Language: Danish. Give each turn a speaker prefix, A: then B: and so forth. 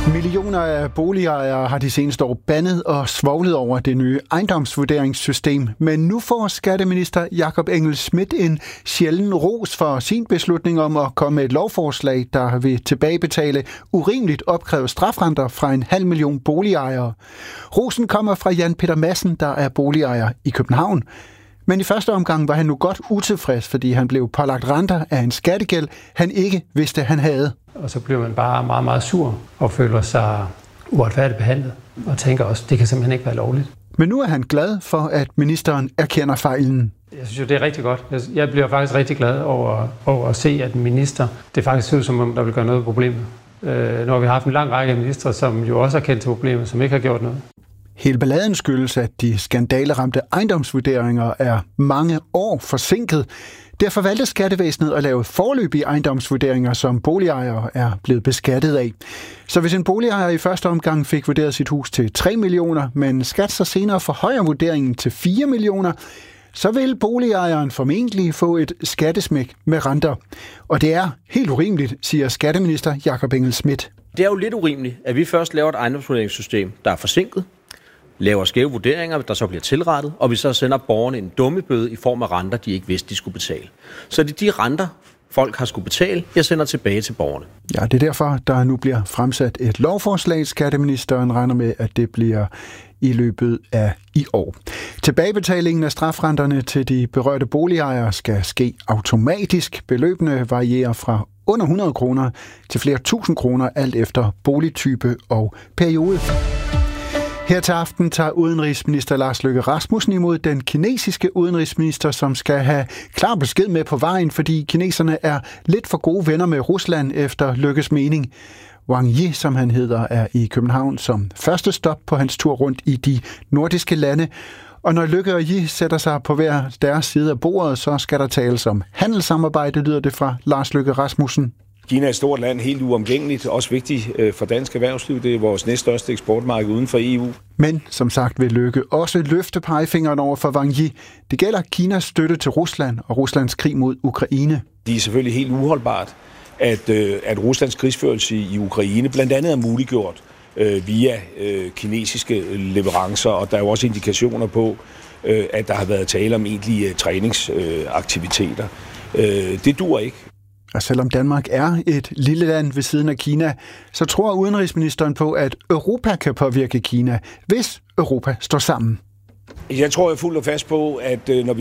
A: Millioner af boligejere har de seneste år bandet og svoglet over det nye ejendomsvurderingssystem. Men nu får skatteminister Jakob Engel-Schmidt en sjælden ros for sin beslutning om at komme med et lovforslag, der vil tilbagebetale urimeligt opkrævet strafrenter fra 500.000 boligejere. Rosen kommer fra Jan Peter Madsen, der er boligejer i København. Men i første omgang var han nu godt utilfreds, fordi han blev pålagt renter af en skattegæld, han ikke vidste, han havde.
B: Og så bliver man bare meget, meget sur og føler sig uretfærdigt behandlet og tænker også, det kan simpelthen ikke være lovligt.
A: Men nu er han glad for, at ministeren erkender fejlen.
B: Jeg synes jo, det er rigtig godt. Jeg bliver faktisk rigtig glad over at se, at en minister, det faktisk ser ud som om, der vil gøre noget ved problemet. Nu har vi haft en lang række ministre, som jo også har kendt til problemet, som ikke har gjort noget.
A: Hele balladen skyldes, at de skandaleramte ejendomsvurderinger er mange år forsinket. Derfor valgte skattevæsenet at lave foreløbige ejendomsvurderinger, som boligejere er blevet beskattet af. Så hvis en boligejer i første omgang fik vurderet sit hus til 3 millioner, men skat så senere forhøjer vurderingen til 4 millioner, så vil boligejeren formentlig få et skattesmæk med renter. Og det er helt urimeligt, siger skatteminister Jakob Engel-Schmidt.
C: Det er jo lidt urimeligt, at vi først laver et ejendomsvurderingssystem, der er forsinket, laver skæve vurderinger, der så bliver tilrettet, og vi så sender borgerne en dummebøde i form af renter, de ikke vidste, de skulle betale. Så det er de renter, folk har skulle betale, jeg sender tilbage til borgerne.
A: Ja, det er derfor, der nu bliver fremsat et lovforslag. Skatteministeren regner med, at det bliver i løbet af i år. Tilbagebetalingen af strafrenterne til de berørte boligejere skal ske automatisk. Beløbene varierer fra under 100 kroner til flere tusind kroner, alt efter boligtype og periode. Her til aften tager udenrigsminister Lars Løkke Rasmussen imod den kinesiske udenrigsminister, som skal have klar besked med på vejen, fordi kineserne er lidt for gode venner med Rusland efter Løkkes mening. Wang Yi, som han hedder, er i København som første stop på hans tur rundt i de nordiske lande. Og når Løkke og Yi sætter sig på hver deres side af bordet, så skal der tales om handelssamarbejde, lyder det fra Lars Løkke Rasmussen.
D: Kina er et stort land, helt uomgængeligt, også vigtigt for dansk erhvervsliv. Det er vores næststørste eksportmarked uden for EU.
A: Men som sagt vil Løkke også løfte pegefingeren over for Wang Yi. Det gælder Kinas støtte til Rusland og Ruslands krig mod Ukraine.
D: Det er selvfølgelig helt uholdbart, at Ruslands krigsførelse i Ukraine blandt andet er muliggjort via kinesiske leverancer, og der er jo også indikationer på, at der har været tale om egentlige træningsaktiviteter. Det duer ikke.
A: Og selvom Danmark er et lille land ved siden af Kina, så tror udenrigsministeren på, at Europa kan påvirke Kina, hvis Europa står sammen.
D: Jeg tror fuldt og fast på, at når vi